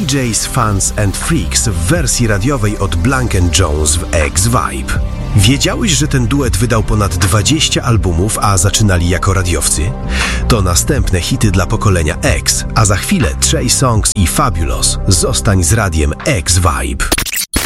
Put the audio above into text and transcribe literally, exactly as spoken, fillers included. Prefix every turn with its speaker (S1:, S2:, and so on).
S1: D Js, Fans and Freaks w wersji radiowej od Blank and Jones w X-Vibe. Wiedziałeś, że ten duet wydał ponad dwadzieścia albumów, a zaczynali jako radiowcy? To następne hity dla pokolenia X, a za chwilę Trey Songz i Fabulous. Zostań z radiem X-Vibe.